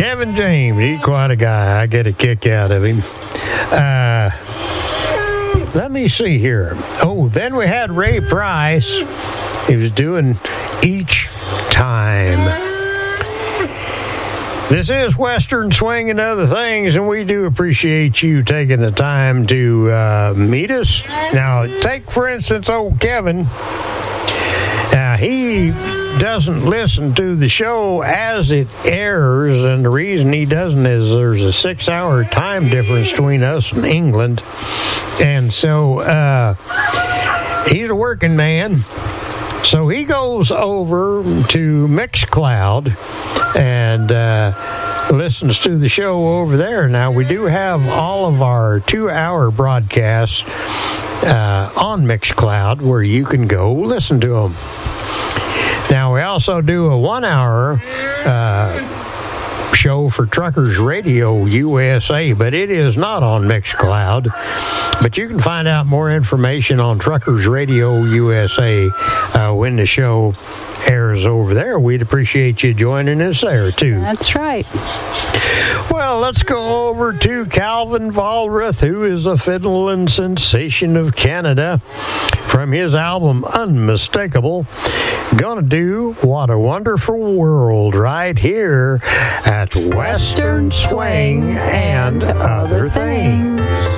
Kevin James, he's quite a guy. I get a kick out of him. Let me see here. Oh, then we had Ray Price. He was doing Each Time. This is Western Swing and Other Things, and we do appreciate you taking the time to meet us. Now, take, for instance, old Kevin. He doesn't listen to the show as it airs, and the reason he doesn't is there's a 6-hour time difference between us and England. And so he's a working man. So he goes over to Mixcloud and listens to the show over there. Now, we do have all of our 2-hour broadcasts on Mixcloud where you can go listen to them. Now, we also do a 1-hour show for Truckers Radio USA, but it is not on Mixcloud. But you can find out more information on Truckers Radio USA when the show airs over there. We'd appreciate you joining us there, too. That's right. Well, let's go over to Calvin Vollrath, who is a fiddling sensation of Canada. From his album Unmistakable, gonna do What a Wonderful World right here at Western Swing and Other Things.